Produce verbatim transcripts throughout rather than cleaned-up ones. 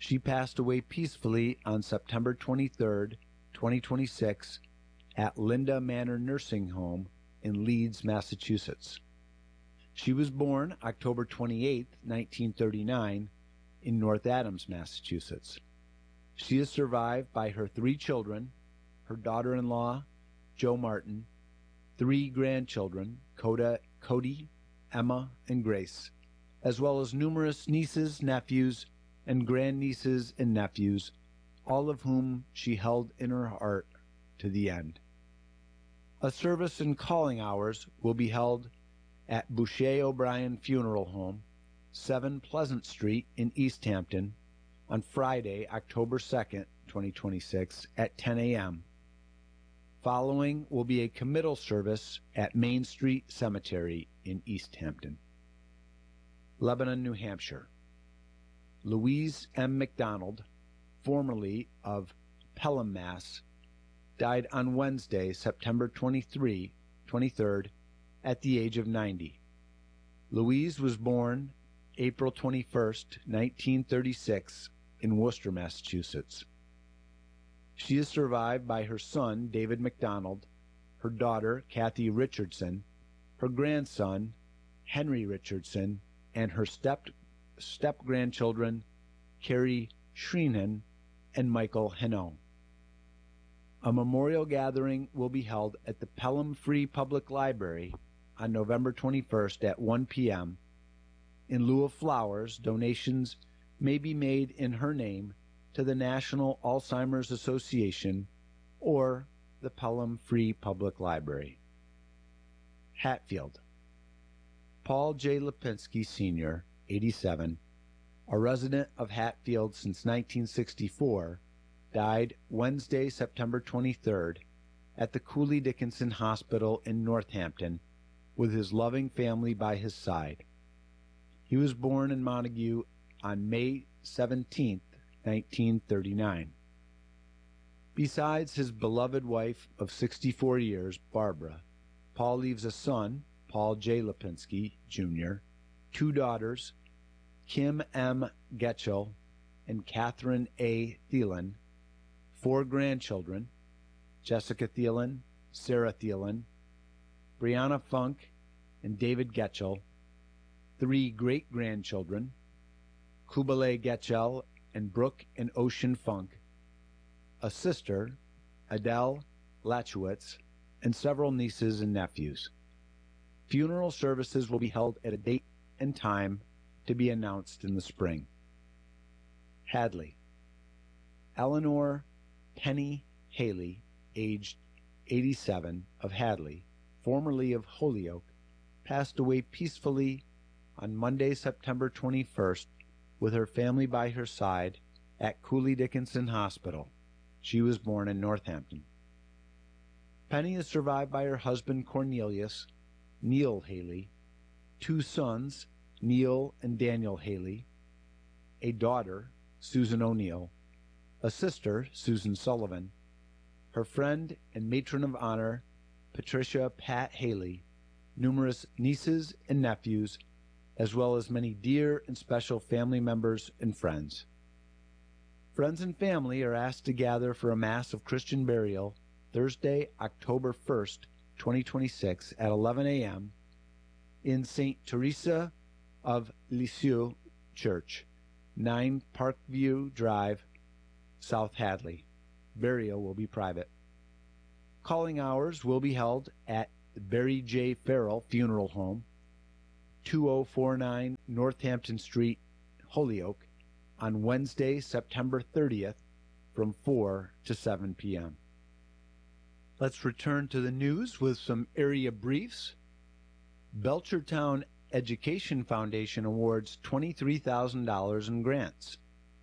She passed away peacefully on September twenty-third, twenty twenty-six, at Linda Manor Nursing Home in Leeds, Massachusetts. She was born October twenty-eighth, nineteen thirty-nine, in North Adams, Massachusetts. She is survived by her three children, her daughter-in-law, Jo Martin, three grandchildren, Coda, Cody, Emma, and Grace, as well as numerous nieces, nephews, and grandnieces and nephews, all of whom she held in her heart to the end. A service and calling hours will be held at Boucher O'Brien Funeral Home, seven Pleasant Street in East Hampton, on Friday, October second, twenty twenty-six, at ten a.m. Following will be a committal service at Main Street Cemetery in East Hampton. Lebanon, New Hampshire. Louise M. McDonald, formerly of Pelham, Mass., died on Wednesday, September twenty-third, twenty-third, at the age of ninety. Louise was born April twenty-first, nineteen thirty-six, in Worcester, Massachusetts. She is survived by her son, David McDonald, her daughter, Kathy Richardson, her grandson, Henry Richardson, and her step, step-grandchildren, Carrie Shreenhan and Michael Henno. A memorial gathering will be held at the Pelham Free Public Library on November twenty-first at one p.m. In lieu of flowers, donations may be made in her name to the National Alzheimer's Association or the Pelham Free Public Library. Hatfield. Paul J. Lipinski, Senior, eighty-seven, a resident of Hatfield since nineteen sixty-four, died Wednesday, September twenty-third, at the Cooley Dickinson Hospital in Northampton with his loving family by his side. He was born in Montague on May seventeenth, nineteen thirty-nine. Besides his beloved wife of sixty-four years, Barbara, Paul leaves a son, Paul J. Lipinski, Junior, two daughters, Kim M. Getchell and Catherine A. Thielen, four grandchildren, Jessica Thielen, Sarah Thielen, Brianna Funk, and David Getchell, three great-grandchildren, Kubale Getchell and Brooke and Ocean Funk, a sister, Adele Lachowitz, and several nieces and nephews. Funeral services will be held at a date and time to be announced in the spring. Hadley. Eleanor Penny Haley, aged eighty-seven, of Hadley, formerly of Holyoke, passed away peacefully on Monday, September twenty-first, with her family by her side at Cooley Dickinson Hospital. She was born in Northampton. Penny is survived by her husband Cornelius, Neil Haley, two sons, Neil and Daniel Haley, a daughter, Susan O'Neill, a sister, Susan Sullivan, her friend and matron of honor, Patricia Pat Haley, numerous nieces and nephews, as well as many dear and special family members and friends. Friends and family are asked to gather for a Mass of Christian burial Thursday, October first, twenty twenty-six at eleven a.m. in Saint Teresa of Lisieux Church, nine Parkview Drive, South Hadley. Burial will be private. Calling hours will be held at Barry J. Farrell Funeral Home, two oh four nine Northampton Street, Holyoke, on Wednesday, September thirtieth, from four to seven p.m. Let's return to the news with some area briefs. Belchertown Education Foundation awards twenty-three thousand dollars in grants.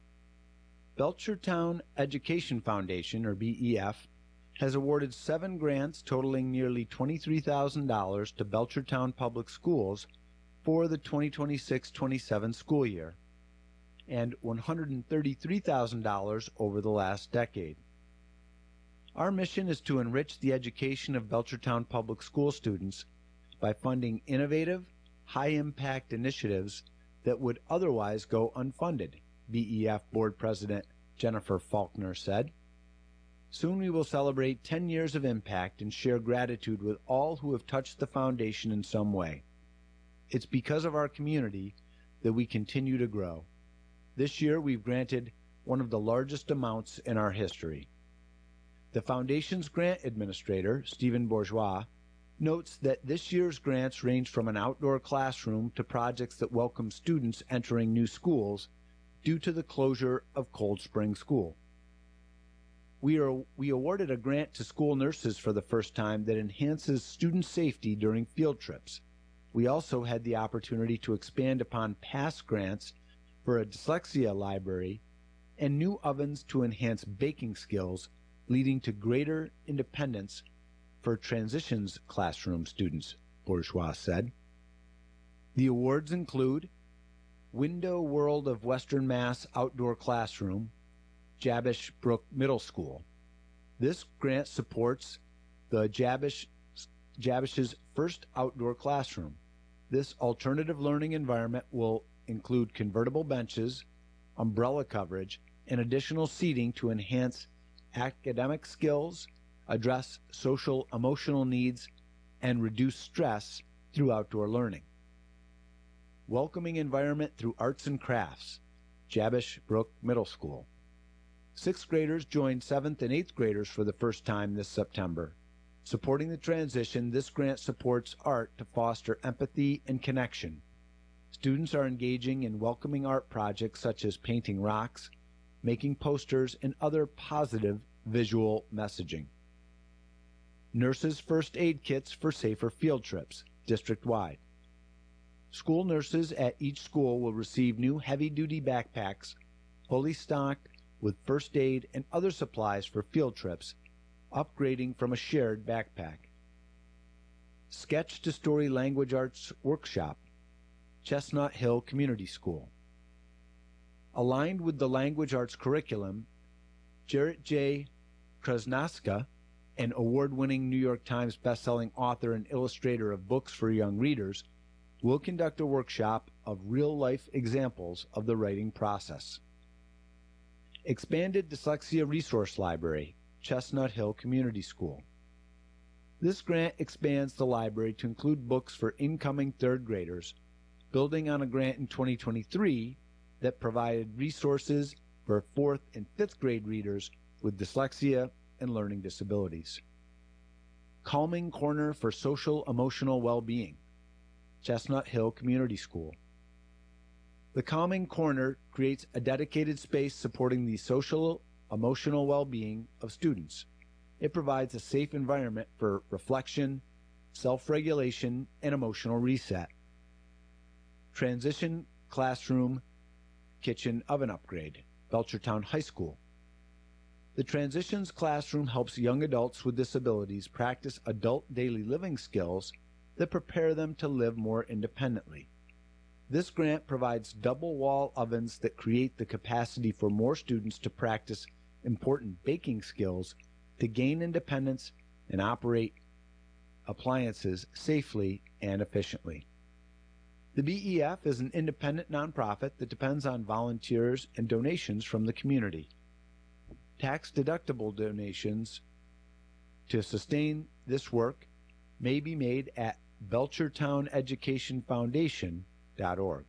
Belchertown Education Foundation, or B E F, has awarded seven grants totaling nearly twenty-three thousand dollars to Belchertown Public Schools for the twenty twenty-six twenty-seven school year, and one hundred thirty-three thousand dollars over the last decade. Our mission is to enrich the education of Belchertown Public School students by funding innovative, high-impact initiatives that would otherwise go unfunded, B E F Board President Jennifer Faulkner said. Soon we will celebrate ten years of impact and share gratitude with all who have touched the foundation in some way. It's because of our community that we continue to grow. This year we've granted one of the largest amounts in our history. The Foundation's grant administrator, Stephen Bourgeois, notes that this year's grants range from an outdoor classroom to projects that welcome students entering new schools due to the closure of Cold Spring School. We, are, we awarded a grant to school nurses for the first time that enhances student safety during field trips. We also had the opportunity to expand upon past grants for a dyslexia library and new ovens to enhance baking skills, leading to greater independence for transitions classroom students, Bourgeois said. The awards include Window World of Western Mass Outdoor Classroom, Jabesh Brook Middle School. This grant supports the Jabesh, Jabesh's first outdoor classroom. This alternative learning environment will include convertible benches, umbrella coverage, and additional seating to enhance academic skills, address social emotional needs, and reduce stress through outdoor learning. Welcoming environment through arts and crafts, Jabesh Brook Middle School. Sixth graders joined seventh and eighth graders for the first time this September. Supporting the transition, this grant supports art to foster empathy and connection. Students are engaging in welcoming art projects such as painting rocks, making posters, and other positive visual messaging. Nurses' first aid kits for safer field trips, district-wide. School nurses at each school will receive new heavy-duty backpacks, fully stocked with first aid and other supplies for field trips, upgrading from a shared backpack. Sketch to Story Language Arts Workshop, Chestnut Hill Community School. Aligned with the language arts curriculum, Jarrett J. Krasnaska, an award-winning New York Times bestselling author and illustrator of books for young readers, will conduct a workshop of real-life examples of the writing process. Expanded Dyslexia Resource Library, Chestnut Hill Community School. This grant expands the library to include books for incoming third graders, building on a grant in twenty twenty-three that provided resources for fourth and fifth grade readers with dyslexia and learning disabilities. Calming Corner for Social Emotional Well-Being, Chestnut Hill Community School. The Calming Corner creates a dedicated space supporting the social, emotional well-being of students. It provides a safe environment for reflection, self-regulation, and emotional reset. Transition Classroom Kitchen Oven Upgrade, Belchertown High School. The Transitions Classroom helps young adults with disabilities practice adult daily living skills that prepare them to live more independently. This grant provides double-wall ovens that create the capacity for more students to practice important baking skills to gain independence and operate appliances safely and efficiently. The B E F is an independent nonprofit that depends on volunteers and donations from the community. Tax-deductible donations to sustain this work may be made at Belchertown Education Foundation dot org.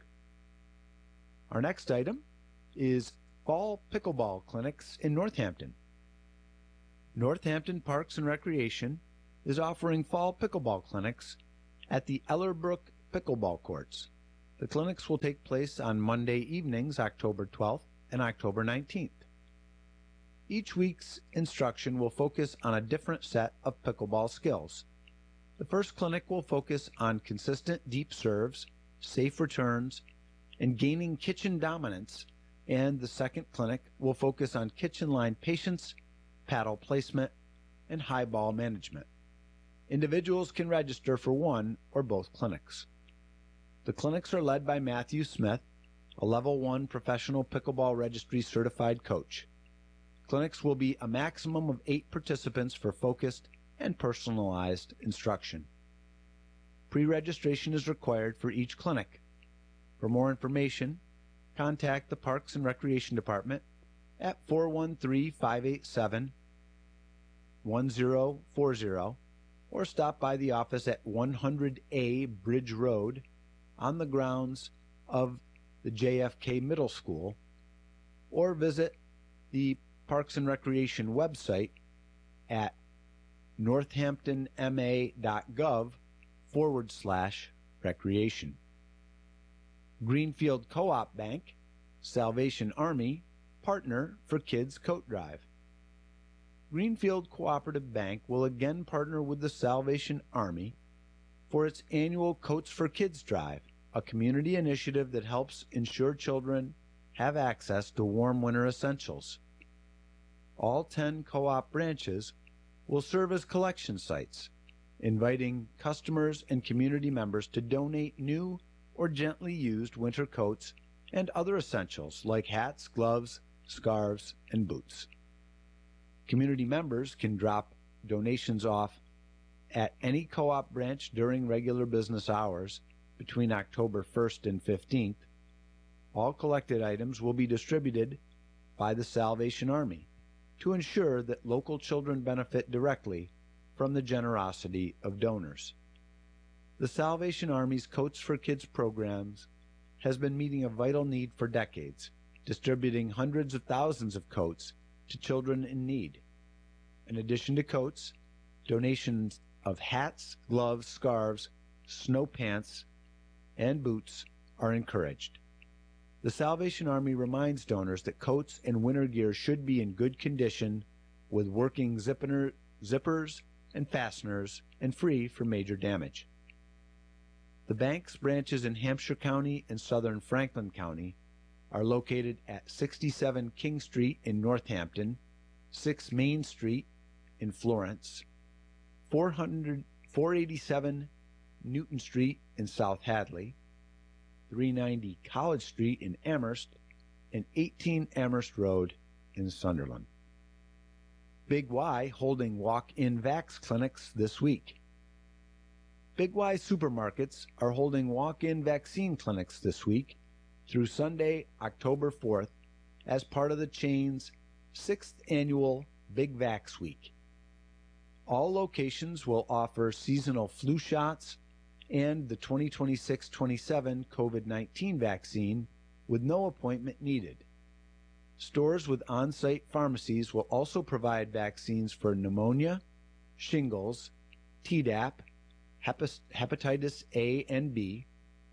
Our next item is Fall Pickleball Clinics in Northampton. Northampton Parks and Recreation is offering fall pickleball clinics at the Ellerbrook Pickleball Courts. The clinics will take place on Monday evenings, October twelfth and October nineteenth. Each week's instruction will focus on a different set of pickleball skills. The first clinic will focus on consistent deep serves, safe returns, and gaining kitchen dominance, and the second clinic will focus on kitchen line patience, paddle placement, and high ball management. Individuals can register for one or both clinics. The clinics are led by Matthew Smith, a level one professional pickleball registry certified coach. Clinics will be a maximum of eight participants for focused and personalized instruction. Pre-registration is required for each clinic. For more information, contact the Parks and Recreation Department at four one three, five eight seven, one zero four zero or stop by the office at one hundred A Bridge Road on the grounds of the J F K Middle School, or visit the Parks and Recreation website at northamptonma.gov forward slash recreation. Greenfield Co-op Bank, Salvation Army, partner for Kids Coat Drive. Greenfield Cooperative Bank will again partner with the Salvation Army for its annual Coats for Kids Drive, a community initiative that helps ensure children have access to warm winter essentials. All ten co-op branches will serve as collection sites, inviting customers and community members to donate new or gently used winter coats and other essentials like hats, gloves, scarves, and boots. Community members can drop donations off at any co-op branch during regular business hours between October first and fifteenth. All collected items will be distributed by the Salvation Army to ensure that local children benefit directly from the generosity of donors. The Salvation Army's Coats for Kids programs has been meeting a vital need for decades, distributing hundreds of thousands of coats to children in need. In addition to coats, donations of hats, gloves, scarves, snow pants, and boots are encouraged. The Salvation Army reminds donors that coats and winter gear should be in good condition with working zipper, zippers and fasteners and free from major damage. The bank's branches in Hampshire County and southern Franklin County are located at sixty-seven King Street in Northampton, six Main Street in Florence, four hundred, four eighty-seven Newton Street in South Hadley, three ninety College Street in Amherst, and eighteen Amherst Road in Sunderland. Big Y holding walk-in vax clinics this week. Big Y supermarkets are holding walk-in vaccine clinics this week through Sunday, October fourth, as part of the chain's sixth annual Big Vax Week. All locations will offer seasonal flu shots and the twenty twenty-six twenty-seven COVID nineteen vaccine with no appointment needed. Stores with on-site pharmacies will also provide vaccines for pneumonia, shingles, Tdap, hepatitis A and B,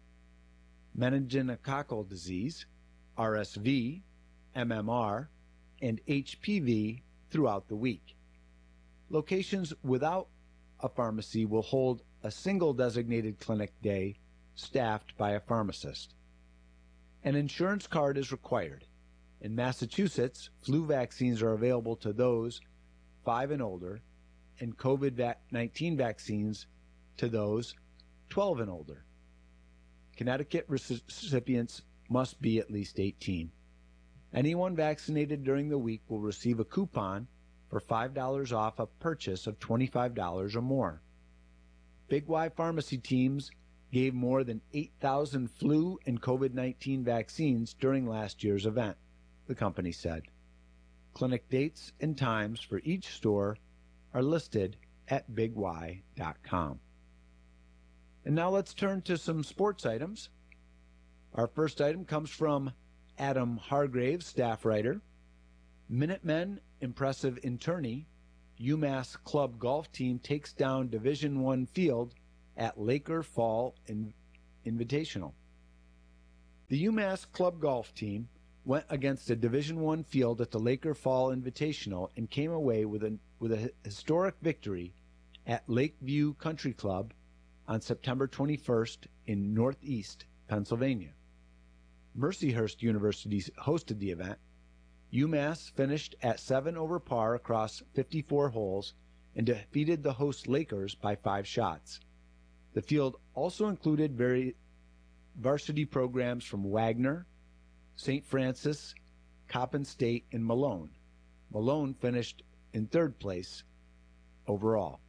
meningococcal disease, R S V, M M R, and H P V throughout the week. Locations without a pharmacy will hold a single designated clinic day staffed by a pharmacist. An insurance card is required. In Massachusetts, flu vaccines are available to those five and older, and COVID nineteen vaccines to those twelve and older. Connecticut recipients must be at least eighteen. Anyone vaccinated during the week will receive a coupon for five dollars off a purchase of twenty-five dollars or more. Big Y pharmacy teams gave more than eight thousand flu and COVID nineteen vaccines during last year's event, the company said. Clinic dates and times for each store are listed at big y dot com. And now let's turn to some sports items. Our first item comes from Adam Hargraves, staff writer. Minutemen impressive in tourney. UMass club golf team takes down Division One field at Laker Fall In- Invitational. The UMass club golf team went against a Division One field at the Laker Fall Invitational and came away with a, with a historic victory at Lakeview Country Club on September twenty-first in Northeast Pennsylvania. Mercyhurst University hosted the event. UMass finished at seven over par across fifty-four holes and defeated the host Lakers by five shots. The field also included very varsity programs from Wagner, Saint Francis, Coppin State, and Malone. Malone finished in third place overall.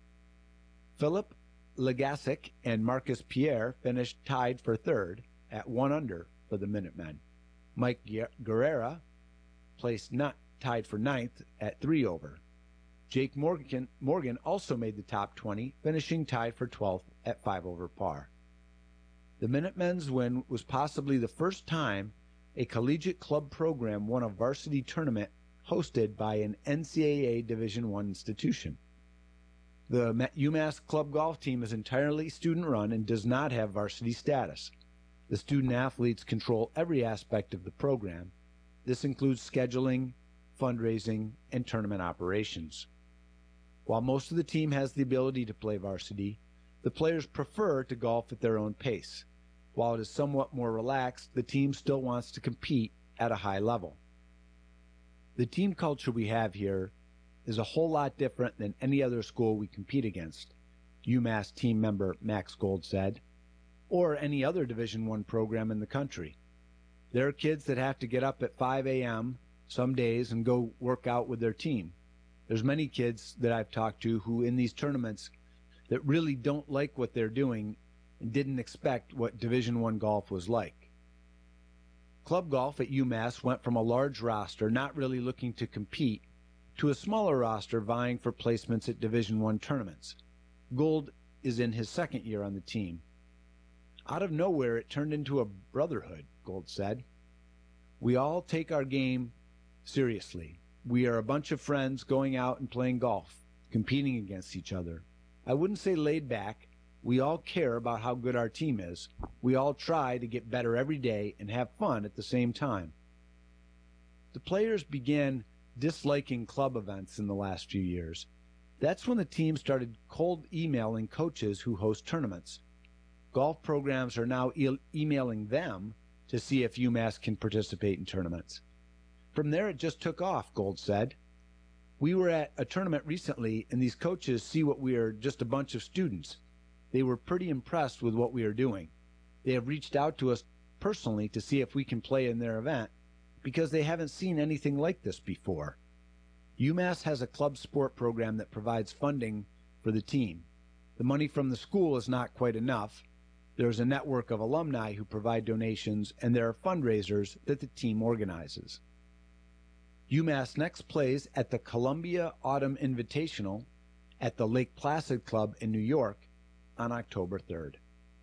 Philip Legasic and Marcus Pierre finished tied for third at one under for the Minutemen. Mike Guerrera placed not, tied for ninth at three over. Jake Morgan, Morgan also made the top twenty, finishing tied for twelfth at five over par. The Minutemen's win was possibly the first time a collegiate club program won a varsity tournament hosted by an N C double A Division I institution. The UMass club golf team is entirely student-run and does not have varsity status. The student-athletes control every aspect of the program. This includes scheduling, fundraising, and tournament operations. While most of the team has the ability to play varsity, the players prefer to golf at their own pace. While it is somewhat more relaxed, the team still wants to compete at a high level. The team culture we have here is a whole lot different than any other school we compete against, UMass team member Max Gold said, or any other Division I program in the country. There are kids that have to get up at five a m some days and go work out with their team. There's many kids that I've talked to who in these tournaments that really don't like what they're doing and didn't expect what Division I golf was like. Club golf at UMass went from a large roster not really looking to compete to a smaller roster vying for placements at Division I tournaments. Gold is in his second year on the team. Out of nowhere, it turned into a brotherhood, Gold said. We all take our game seriously. We are a bunch of friends going out and playing golf, competing against each other. I wouldn't say laid back. We all care about how good our team is. We all try to get better every day and have fun at the same time. The players began disliking club events in the last few years. That's when the team started cold emailing coaches who host tournaments. Golf programs are now e- emailing them to see if UMass can participate in tournaments. From there, it just took off, Gold said. We were at a tournament recently, and these coaches see what we are, just a bunch of students. They were pretty impressed with what we are doing. They have reached out to us personally to see if we can play in their event because they haven't seen anything like this before. UMass has a club sport program that provides funding for the team. The money from the school is not quite enough. There's a network of alumni who provide donations, and there are fundraisers that the team organizes. UMass next plays at the Columbia Autumn Invitational at the Lake Placid Club in New York on October third.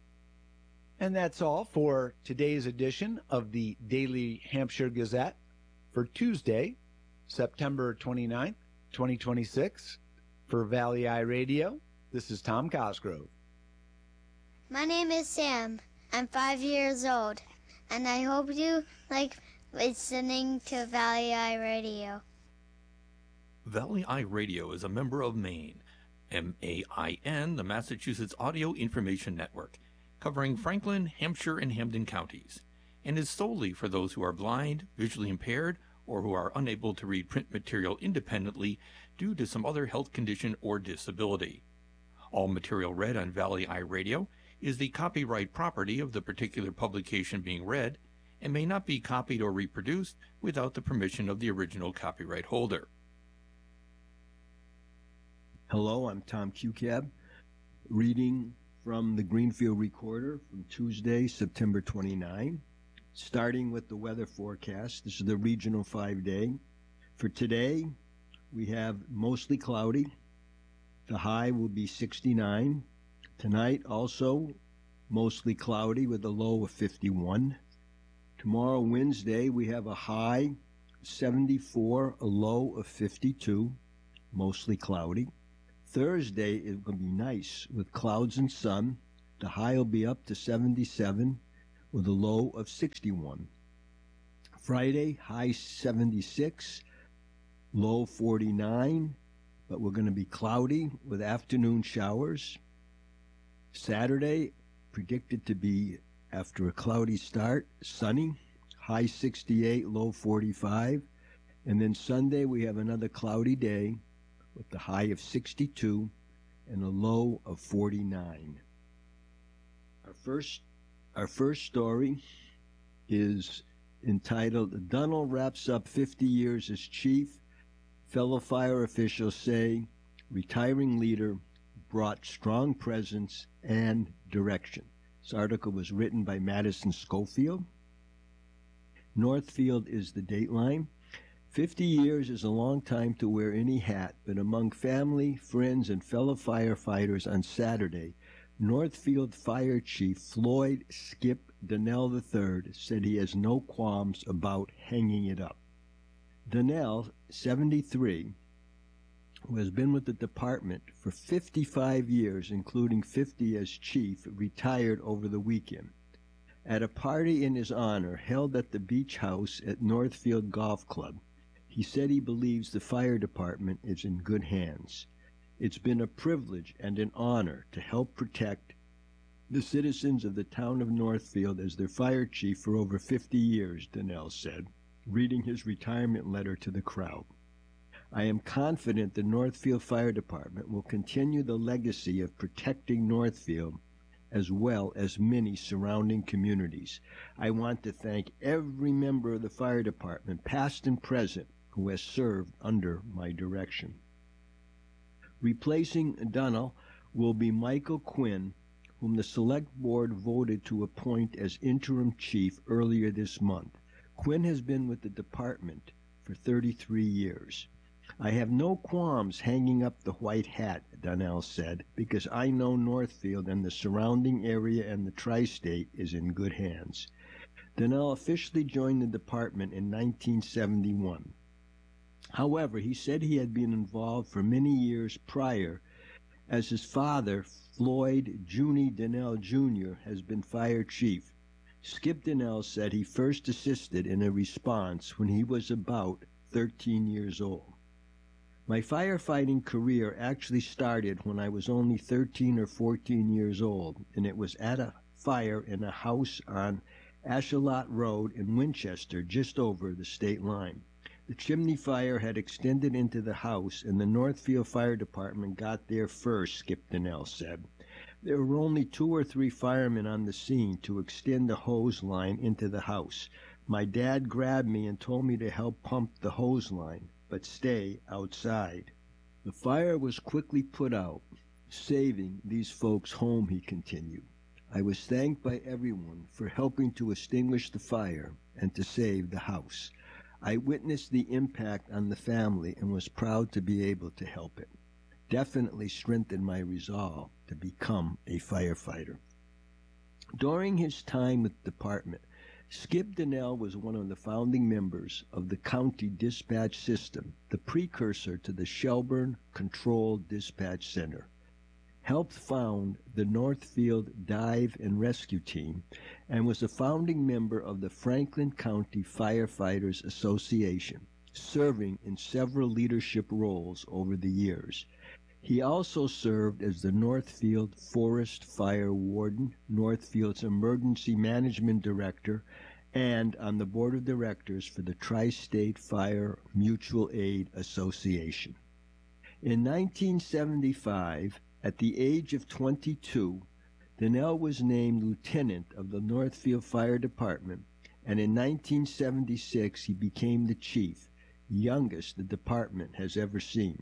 And that's all for today's edition of the Daily Hampshire Gazette for Tuesday, September twenty-ninth, twenty twenty-six. For Valley Eye Radio, this is Tom Cosgrove. My name is Sam. I'm five years old, and I hope you like listening to Valley Eye Radio. Valley Eye Radio is a member of MAIN, M A I N, the Massachusetts Audio Information Network, covering Franklin, Hampshire, and Hampden counties, and is solely for those who are blind, visually impaired, or who are unable to read print material independently due to some other health condition or disability. All material read on Valley Eye Radio is the copyright property of the particular publication being read and may not be copied or reproduced without the permission of the original copyright holder. Hello, I'm Tom Cucab, reading from the Greenfield Recorder from Tuesday, September twenty-ninth. Starting with the weather forecast, this is the regional five-day. For today, we have mostly cloudy. The high will be sixty-nine. Tonight, also mostly cloudy with a low of fifty-one. Tomorrow, Wednesday, we have a high seventy-four, a low of fifty-two, mostly cloudy. Thursday, it's going to be nice with clouds and sun. The high will be up to seventy-seven with a low of sixty-one. Friday, high seventy-six, low forty-nine, but we're going to be cloudy with afternoon showers. Saturday, predicted to be, after a cloudy start, sunny, high sixty-eight, low forty-five. And then Sunday, we have another cloudy day with the high of sixty-two and a low of forty-nine. Our first, our first story is entitled, Dunnell Wraps Up fifty years as Chief. Fellow fire officials say retiring leader brought strong presence and direction. This article was written by Madison Schofield. Northfield is the dateline. Fifty years is a long time to wear any hat, but among family, friends, and fellow firefighters on Saturday, Northfield Fire Chief Floyd Skip Donnell the third said he has no qualms about hanging it up. Donnell, seventy-three, who has been with the department for fifty-five years, including fifty as chief, retired over the weekend. At a party in his honor held at the Beach House at Northfield Golf Club, he said he believes the fire department is in good hands. It's been a privilege and an honor to help protect the citizens of the town of Northfield as their fire chief for over fifty years, Donnell said, reading his retirement letter to the crowd. I am confident the Northfield Fire Department will continue the legacy of protecting Northfield as well as many surrounding communities. I want to thank every member of the fire department, past and present, who has served under my direction. Replacing Donnell will be Michael Quinn, whom the Select Board voted to appoint as interim chief earlier this month. Quinn has been with the department for thirty-three years. I have no qualms hanging up the white hat, Donnell said, because I know Northfield and the surrounding area and the tri-state is in good hands. Donnell officially joined the department in nineteen seventy-one. However, he said he had been involved for many years prior, as his father, Floyd Junie Donnell Junior, has been fire chief. Skip Donnell said he first assisted in a response when he was about thirteen years old. My firefighting career actually started when I was only thirteen or fourteen years old, and it was at a fire in a house on Ashalot Road in Winchester, just over the state line. The chimney fire had extended into the house, and the Northfield Fire Department got there first, Skip Donnell said. There were only two or three firemen on the scene to extend the hose line into the house. My dad grabbed me and told me to help pump the hose line, but stay outside. The fire was quickly put out, saving these folks home, he continued. I was thanked by everyone for helping to extinguish the fire and to save the house. I witnessed the impact on the family and was proud to be able to help it. Definitely strengthened my resolve to become a firefighter. During his time with the department, Skip Donnell was one of the founding members of the County Dispatch System, the precursor to the Shelburne Controlled Dispatch Center. Helped found the Northfield Dive and Rescue Team, and was a founding member of the Franklin County Firefighters Association, serving in several leadership roles over the years. He also served as the Northfield Forest Fire Warden, Northfield's Emergency Management Director, and on the Board of Directors for the Tri-State Fire Mutual Aid Association. In nineteen seventy-five, at the age of twenty-two, Donnell was named lieutenant of the Northfield Fire Department, and in nineteen seventy-six he became the chief, youngest the department has ever seen.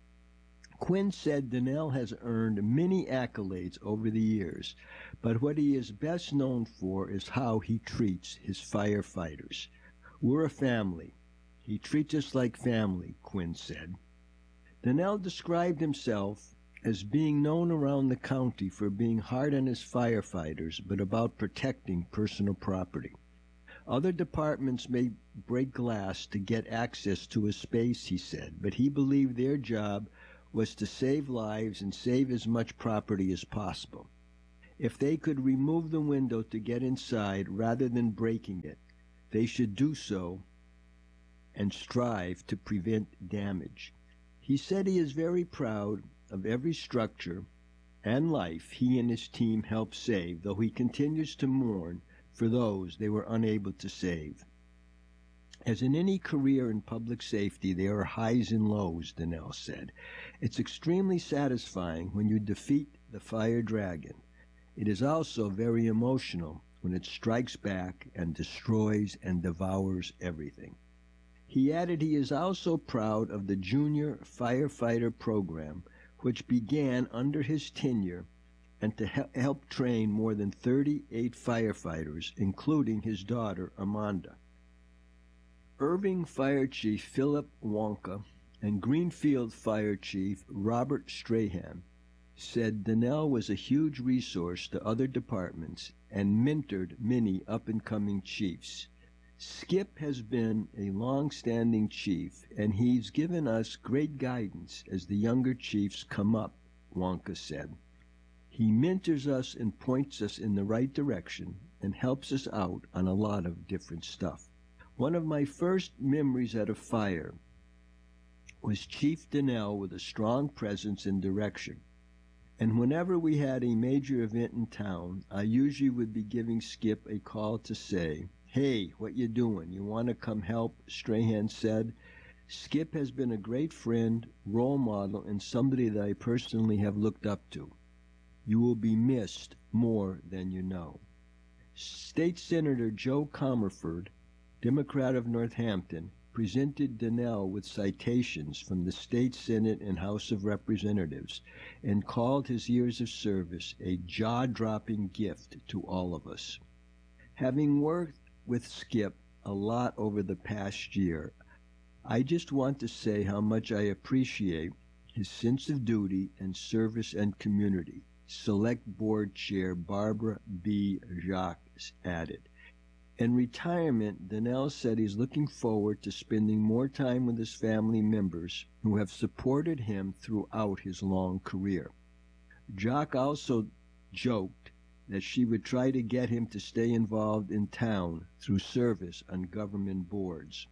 Quinn said Donnell has earned many accolades over the years, but what he is best known for is how he treats his firefighters. We're a family. He treats us like family, Quinn said. Donnell described himself as being known around the county for being hard on his firefighters, but about protecting personal property. Other departments may break glass to get access to his space, he said, but he believed their job was to save lives and save as much property as possible. If they could remove the window to get inside rather than breaking it, they should do so and strive to prevent damage. He said he is very proud of every structure and life he and his team helped save, though he continues to mourn for those they were unable to save. As in any career in public safety, there are highs and lows, Donnell said. It's extremely satisfying when you defeat the fire dragon. It is also very emotional when it strikes back and destroys and devours everything. He added he is also proud of the Junior Firefighter Program, which began under his tenure, and to he- help train more than thirty-eight firefighters, including his daughter, Amanda. Irving Fire Chief Philip Wonka and Greenfield Fire Chief Robert Strahan said Donnell was a huge resource to other departments and mentored many up-and-coming chiefs. Skip has been a long-standing chief, and he's given us great guidance as the younger chiefs come up, Wonka said. He mentors us and points us in the right direction and helps us out on a lot of different stuff. One of my first memories at a fire was Chief Donnell with a strong presence and direction. And whenever we had a major event in town, I usually would be giving Skip a call to say, "Hey, what you doing? You want to come help?" Strahan said. Skip has been a great friend, role model, and somebody that I personally have looked up to. You will be missed more than you know. State Senator Joe Comerford, Democrat of Northampton, presented Donnell with citations from the State Senate and House of Representatives and called his years of service a jaw-dropping gift to all of us. Having worked with Skip a lot over the past year, I just want to say how much I appreciate his sense of duty and service and community, Select Board Chair Barbara B. Jacques added. In retirement, Donnell said he's looking forward to spending more time with his family members who have supported him throughout his long career. Jacques also joked that she would try to get him to stay involved in town through service on government boards.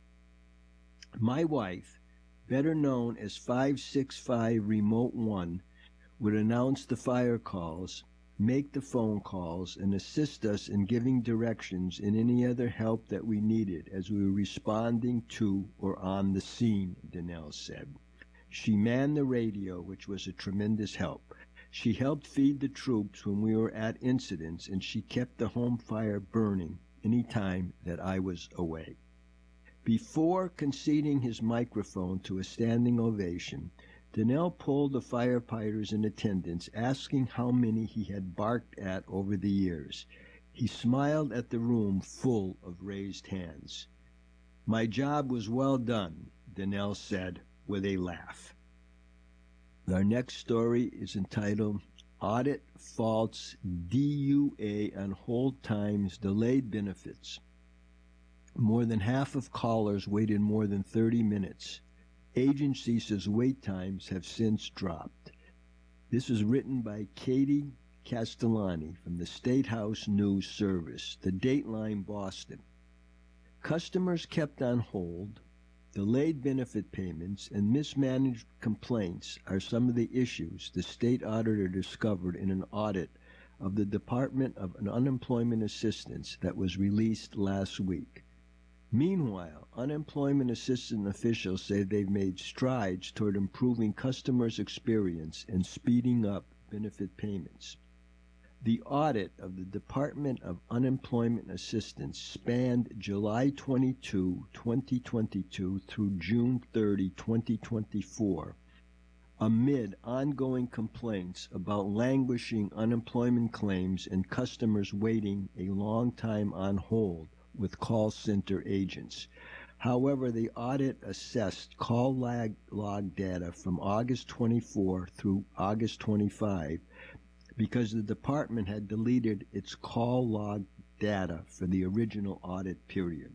My wife, better known as five six five Remote One, would announce the fire calls, make the phone calls, and assist us in giving directions and any other help that we needed as we were responding to or on the scene, Donnell said. She manned the radio, which was a tremendous help. She helped feed the troops when we were at incidents, and she kept the home fire burning any time that I was away. Before conceding his microphone to a standing ovation, Donnell pulled the firefighters in attendance, asking how many he had barked at over the years. He smiled at the room full of raised hands. "My job was well done," Donnell said with a laugh. Our next story is entitled Audit Faults D U A on Hold Times Delayed Benefits. More than half of callers waited more than thirty minutes. Agency says wait times have since dropped. This was written by Katie Castellani from the State House News Service, the Dateline Boston. Customers kept on hold, delayed benefit payments, and mismanaged complaints are some of the issues the state auditor discovered in an audit of the Department of Unemployment Assistance that was released last week. Meanwhile, unemployment assistance officials say they've made strides toward improving customers' experience and speeding up benefit payments. The audit of the Department of Unemployment Assistance spanned July twenty-second, twenty twenty-two through June thirtieth, twenty twenty-four, amid ongoing complaints about languishing unemployment claims and customers waiting a long time on hold with call center agents. However, the audit assessed call lag log data from August twenty-fourth through August twenty-fifth because the department had deleted its call log data for the original audit period.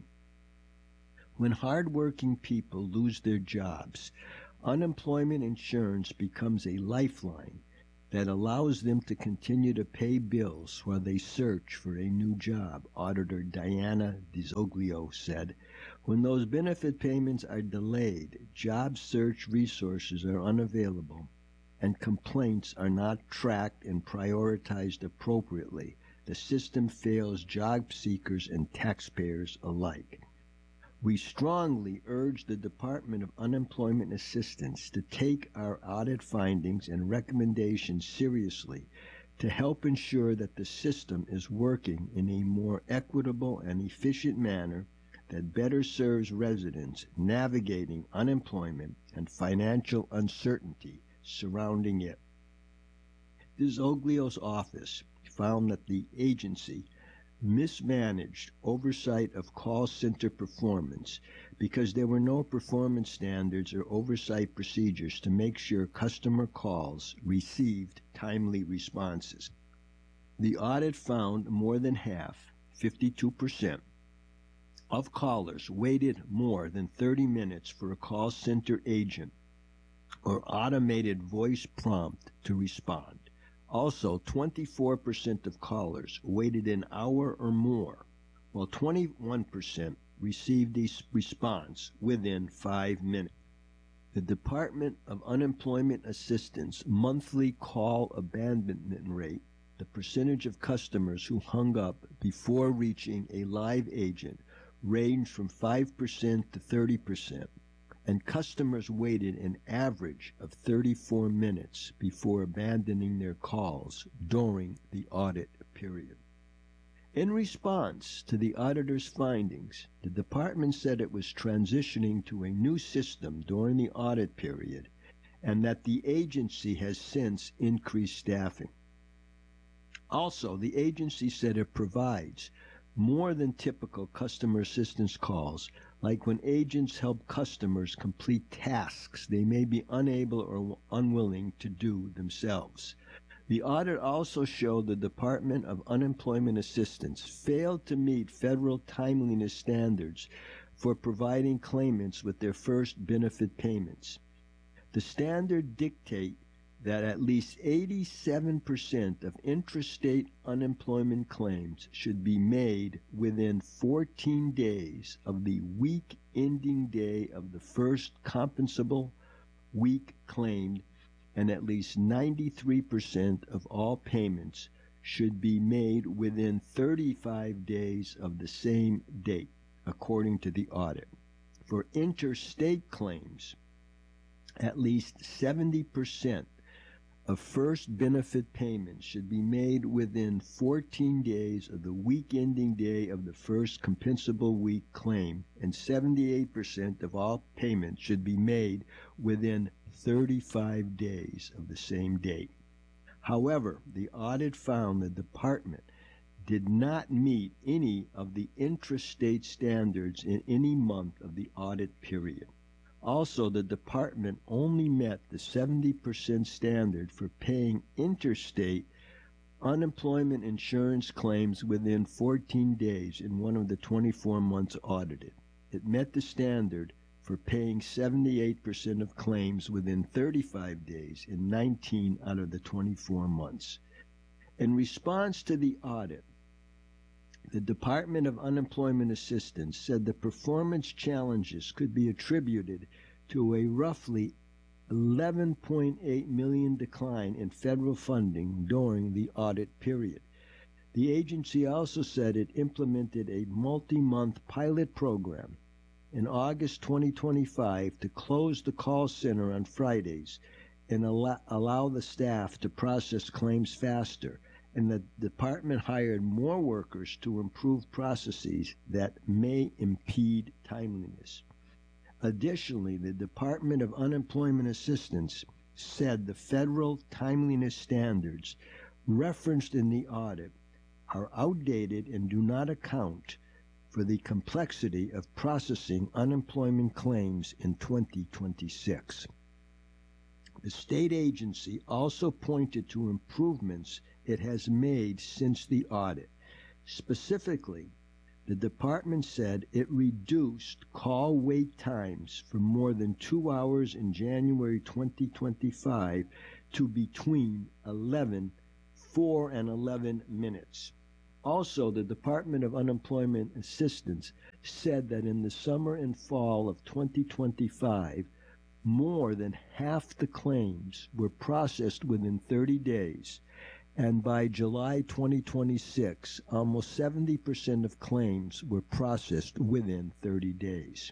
When hardworking people lose their jobs, unemployment insurance becomes a lifeline that allows them to continue to pay bills while they search for a new job, Auditor Diana DiZoglio said. When those benefit payments are delayed, job search resources are unavailable, and complaints are not tracked and prioritized appropriately. The system fails job seekers and taxpayers alike. We strongly urge the Department of Unemployment Assistance to take our audit findings and recommendations seriously to help ensure that the system is working in a more equitable and efficient manner that better serves residents navigating unemployment and financial uncertainty surrounding it. DiZoglio's office found that the agency mismanaged oversight of call center performance because there were no performance standards or oversight procedures to make sure customer calls received timely responses. The audit found more than half, fifty-two percent, of callers waited more than thirty minutes for a call center agent or automated voice prompt to respond. Also, twenty-four percent of callers waited an hour or more, while twenty-one percent received a response within five minutes. The Department of Unemployment Assistance monthly call abandonment rate, the percentage of customers who hung up before reaching a live agent, ranged from five percent to thirty percent, and customers waited an average of thirty-four minutes before abandoning their calls during the audit period. In response to the auditor's findings, the department said it was transitioning to a new system during the audit period and that the agency has since increased staffing. Also, the agency said it provides more than typical customer assistance calls, like when agents help customers complete tasks they may be unable or unwilling to do themselves. The audit also showed the Department of Unemployment Assistance failed to meet federal timeliness standards for providing claimants with their first benefit payments. The standard dictate that at least eighty-seven percent of intrastate unemployment claims should be made within fourteen days of the week ending day of the first compensable week claimed, and at least ninety-three percent of all payments should be made within thirty-five days of the same date, according to the audit. For interstate claims, at least seventy percent of first benefit payments should be made within fourteen days of the week ending day of the first compensable week claim, and seventy-eight percent of all payments should be made within thirty-five days of the same date. However, the audit found the department did not meet any of the intrastate standards in any month of the audit period. Also, the department only met the seventy percent standard for paying interstate unemployment insurance claims within fourteen days in one of the twenty-four months audited. It met the standard for paying seventy-eight percent of claims within thirty-five days in nineteen out of the twenty-four months. In response to the audit, the Department of Unemployment Assistance said the performance challenges could be attributed to a roughly eleven point eight million dollars decline in federal funding during the audit period. The agency also said it implemented a multi-month pilot program in August twenty twenty-five to close the call center on Fridays and allow, allow the staff to process claims faster, and the department hired more workers to improve processes that may impede timeliness. Additionally, the Department of Unemployment Assistance said the federal timeliness standards referenced in the audit are outdated and do not account for the complexity of processing unemployment claims in twenty twenty-six. The state agency also pointed to improvements it has made since the audit. Specifically, the department said it reduced call wait times from more than two hours in January twenty twenty-five to between eleven, four and eleven minutes. Also, the Department of Unemployment Assistance said that in the summer and fall of twenty twenty-five, more than half the claims were processed within thirty days, and by July twenty twenty-six, almost seventy percent of claims were processed within thirty days.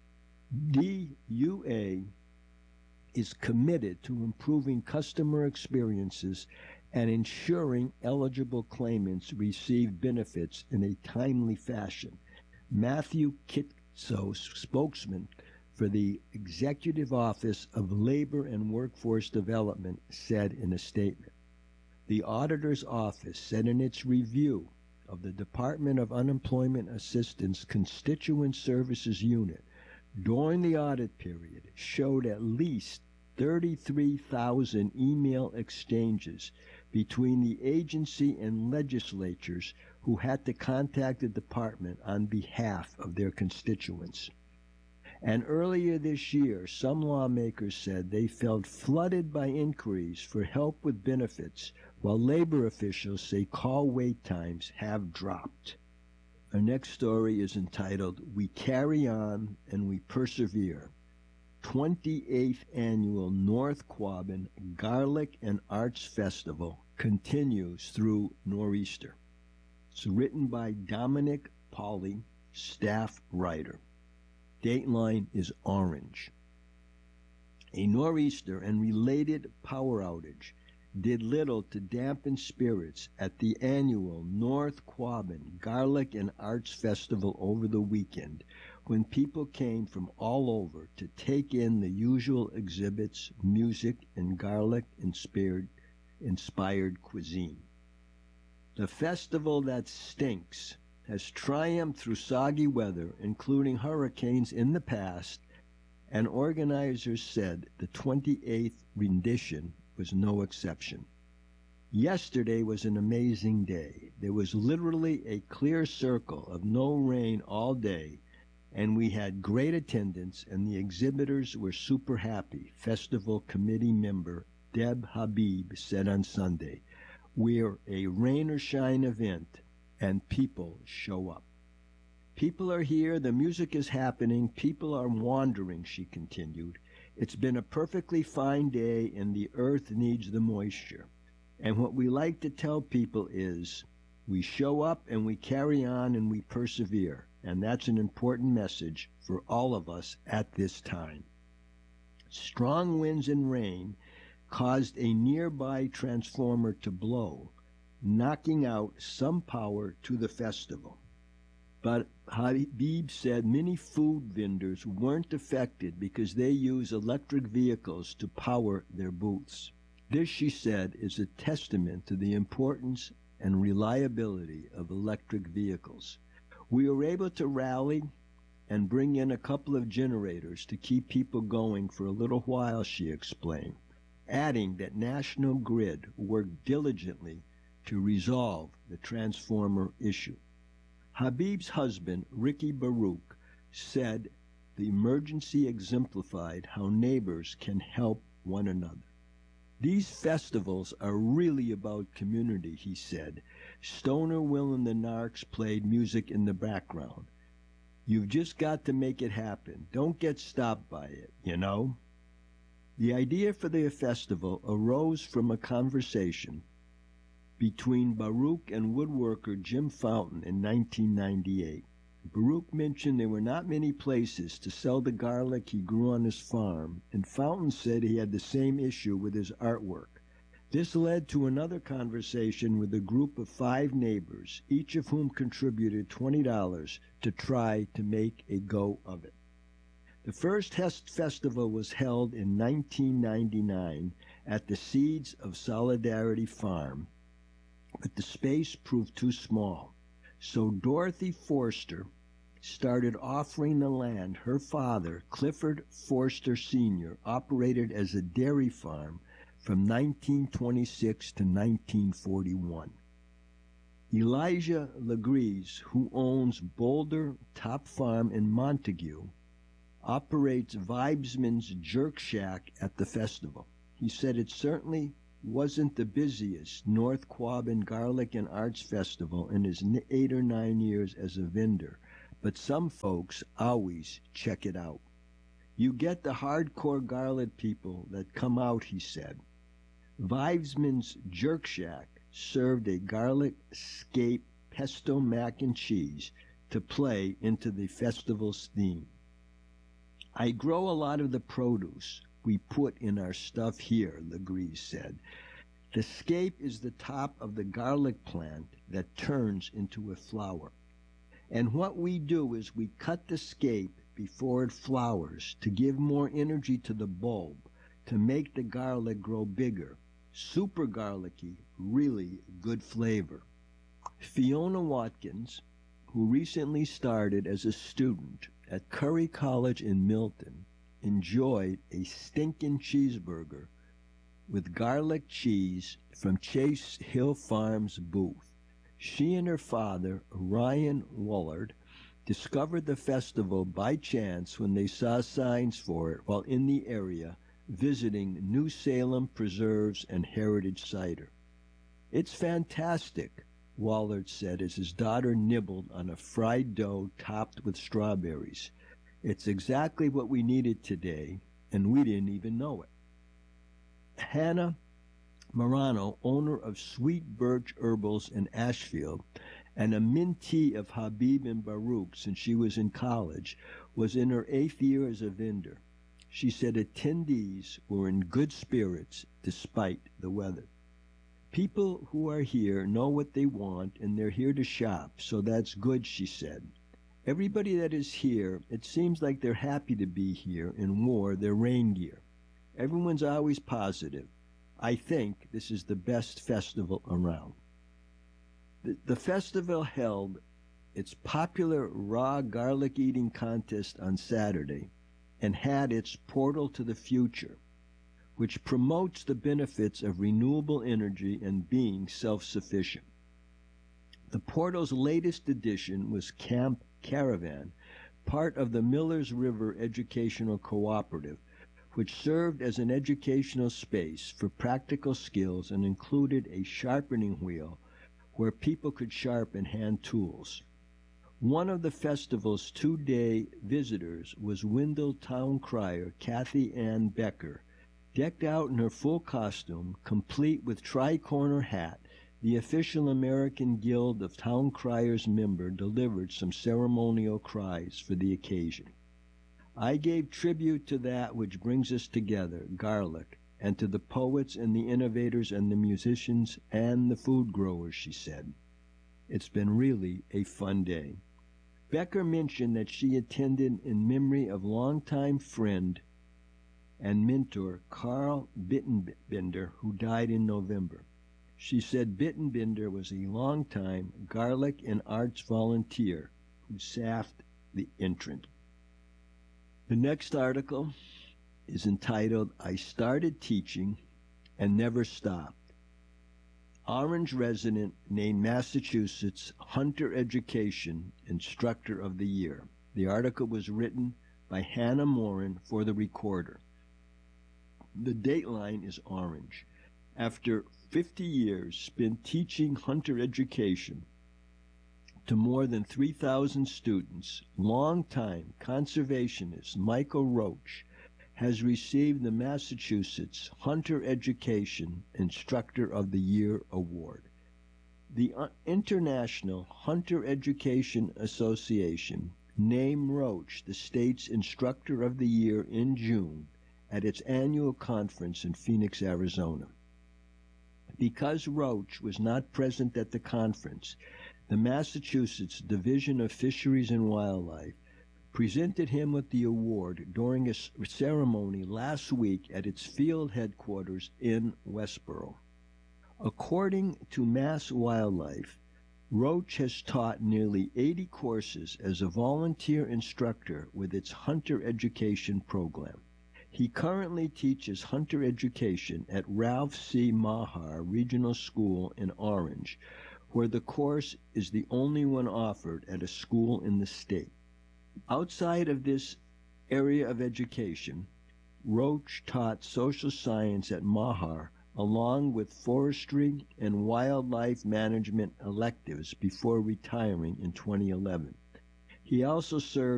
D U A is committed to improving customer experiences and ensuring eligible claimants receive benefits in a timely fashion. Matthew Kitsos, spokesman for the Executive Office of Labor and Workforce Development, said in a statement. The Auditor's Office said in its review of the Department of Unemployment Assistance Constituent Services Unit during the audit period showed at least thirty-three thousand email exchanges between the agency and legislatures who had to contact the department on behalf of their constituents. And earlier this year, some lawmakers said they felt flooded by inquiries for help with benefits, while labor officials say call wait times have dropped. Our next story is entitled, We Carry On and We Persevere. twenty-eighth Annual North Quabbin Garlic and Arts Festival continues through Nor'easter. It's written by Dominic Pauly, staff writer. Dateline is orange. A nor'easter and related power outage did little to dampen spirits at the annual North Quabbin Garlic and Arts Festival over the weekend, when people came from all over to take in the usual exhibits, music, and garlic-inspired inspired cuisine. The festival that stinks has triumphed through soggy weather, including hurricanes in the past, and organizers said the twenty-eighth rendition was no exception. Yesterday was an amazing day. There was literally a clear circle of no rain all day, and we had great attendance, and the exhibitors were super happy, festival committee member Deb Habib said on Sunday. We're a rain or shine event, and people show up. People are here, the music is happening, people are wandering, she continued. It's been a perfectly fine day, and the earth needs the moisture. And what we like to tell people is, we show up and we carry on and we persevere. And that's an important message for all of us at this time. Strong winds and rain caused a nearby transformer to blow, knocking out some power to the festival. But Habib said many food vendors weren't affected because they use electric vehicles to power their booths. This, she said, is a testament to the importance and reliability of electric vehicles. We were able to rally and bring in a couple of generators to keep people going for a little while, she explained, adding that National Grid worked diligently to resolve the transformer issue. Habib's husband, Ricky Baruch, said the emergency exemplified how neighbors can help one another. These festivals are really about community, he said. Stoner Will and the Narcs played music in the background. You've just got to make it happen. Don't get stopped by it, you know? The idea for the festival arose from a conversation between Baruch and woodworker Jim Fountain in nineteen ninety-eight. Baruch mentioned there were not many places to sell the garlic he grew on his farm, and Fountain said he had the same issue with his artwork. This led to another conversation with a group of five neighbors, each of whom contributed twenty dollars to try to make a go of it. The first Hest Festival was held in nineteen ninety-nine at the Seeds of Solidarity Farm, but the space proved too small. So Dorothy Forster started offering the land her father, Clifford Forster Senior, operated as a dairy farm from nineteen twenty-six to nineteen forty-one. Elijah Legrees, who owns Boulder Top Farm in Montague, operates Vibesman's Jerk Shack at the festival. He said it certainly wasn't the busiest North Quabbin Garlic and Arts Festival in his eight or nine years as a vendor, but some folks always check it out. You get the hardcore garlic people that come out, he said. Vibesman's Jerk Shack served a garlic scape pesto mac and cheese to play into the festival's theme. I grow a lot of the produce we put in our stuff here, Legrees said. The scape is the top of the garlic plant that turns into a flower. And what we do is we cut the scape before it flowers to give more energy to the bulb, to make the garlic grow bigger. Super garlicky, really good flavor. Fiona Watkins, who recently started as a student at Curry College in Milton, enjoyed a stinking cheeseburger with garlic cheese from Chase Hill Farms booth. She and her father, Ryan Wollard, discovered the festival by chance when they saw signs for it while in the area visiting New Salem Preserves and Heritage Cider. "It's fantastic," Wollard said as his daughter nibbled on a fried dough topped with strawberries. "It's exactly what we needed today, and we didn't even know it." Hannah Marano, owner of Sweet Birch Herbals in Ashfield and a mentee of Habib and Baruch since she was in college, was in her eighth year as a vendor. She said attendees were in good spirits despite the weather. "People who are here know what they want and they're here to shop, so that's good," she said. "Everybody that is here, it seems like they're happy to be here and wore their rain gear. Everyone's always positive. I think this is the best festival around." The, the festival held its popular raw garlic eating contest on Saturday and had its Portal to the Future, which promotes the benefits of renewable energy and being self-sufficient. The Portal's latest edition was Camp Caravan, part of the Millers River Educational Cooperative, which served as an educational space for practical skills and included a sharpening wheel where people could sharpen hand tools. One of the festival's two-day visitors was Wendell Town Crier Kathy Ann Becker, decked out in her full costume, complete with tri-corner hat. The official American Guild of Town Criers member delivered some ceremonial cries for the occasion. "I gave tribute to that which brings us together, garlic, and to the poets and the innovators and the musicians and the food growers," she said. "It's been really a fun day." Becker mentioned that she attended in memory of longtime friend and mentor Carl Bittenbender, who died in November. She said Bittenbender was a longtime garlic and arts volunteer who staffed the entrant. The next article is entitled, "I Started Teaching and Never Stopped." Orange resident named Massachusetts Hunter Education Instructor of the Year. The article was written by Hannah Morin for the Recorder. The dateline is orange. After fifty years spent teaching hunter education to more than three thousand students, longtime conservationist Michael Roach has received the Massachusetts Hunter Education Instructor of the Year Award. The International Hunter Education Association named Roach the state's Instructor of the Year in June at its annual conference in Phoenix, Arizona. Because Roach was not present at the conference, the Massachusetts Division of Fisheries and Wildlife presented him with the award during a ceremony last week at its field headquarters in Westboro. According to Mass Wildlife, Roach has taught nearly eighty courses as a volunteer instructor with its hunter education program. He currently teaches hunter education at Ralph C. Maher Regional School in Orange, where the course is the only one offered at a school in the state. Outside of this area of education, Roach taught social science at Maher along with forestry and wildlife management electives before retiring in twenty eleven. He also served